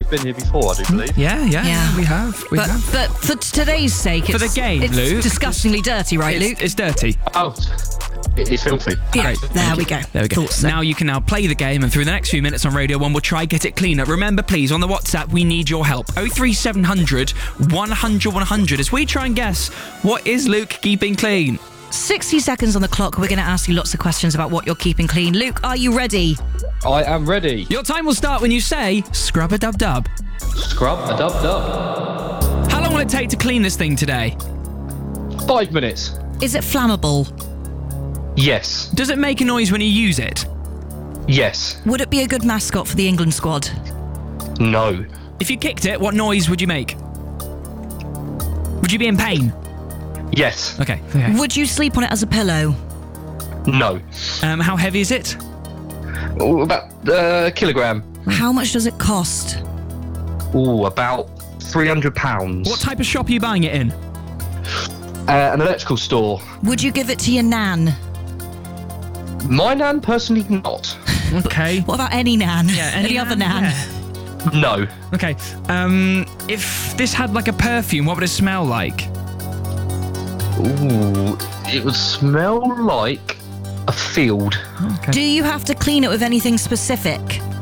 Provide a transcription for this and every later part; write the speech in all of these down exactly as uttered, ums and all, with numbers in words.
we've been here before, I do believe. Yeah, yeah, Yeah. we have. We But, have. but for today's sake, For it's, the game, it's Luke. disgustingly dirty, right, It's, Luke? it's dirty. Oh, it- it's filthy. Yeah, Great. there Thank we you. go. There we go. Thought so. Now you can now play the game, and through the next few minutes on Radio one, we'll try get it cleaner. Remember, please, on the WhatsApp, we need your help. oh three seven hundred, one hundred, one hundred as we try and guess, what is Luke keeping clean? sixty seconds on the clock. We're going to ask you lots of questions about what you're keeping clean. Luke, are you ready? I am ready. Your time will start when you say, scrub-a-dub-dub. Scrub a dub dub. How long will it take to clean this thing today? Five minutes. Is it flammable? Yes. Does it make a noise when you use it? Yes. Would it be a good mascot for the England squad? No. If you kicked it, what noise would you make? Would you be in pain? Yes. Okay. okay. Would you sleep on it as a pillow? No. Um, how heavy is it? Ooh, about uh, a kilogram. How much does it cost? Ooh, about three hundred pounds. What type of shop are you buying it in? Uh, an electrical store. Would you give it to your nan? My nan, personally, not. Okay. What about any nan? Yeah, any, any other nan? nan? Yeah. No. Okay. Um, if this had like a perfume, what would it smell like? Ooh, it would smell like a field. Okay. Do you have to clean it with anything specific?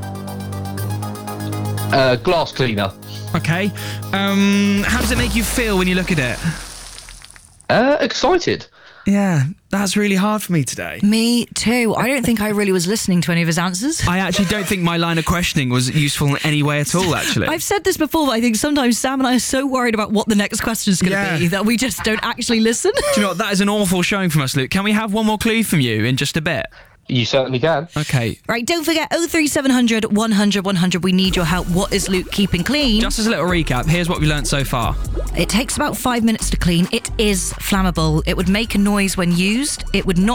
Uh, glass cleaner. Okay. Um, how does it make you feel when you look at it? Uh, excited. Yeah, that's really hard for me today. Me too. I don't think I really was listening to any of his answers. I actually don't think my line of questioning was useful in any way at all, actually. I've said this before, but I think sometimes Sam and I are so worried about what the next question is going to Yeah. be that we just don't actually listen. Do you know what? That is an awful showing from us, Luke. Can we have one more clue from you in just a bit? You certainly can. Okay. Right, don't forget oh three seven hundred, one hundred, one hundred. We need your help. What is Luke keeping clean? Just as a little recap, here's what we learnt so far. It takes about five minutes to clean. It is flammable. It would make a noise when used. It would not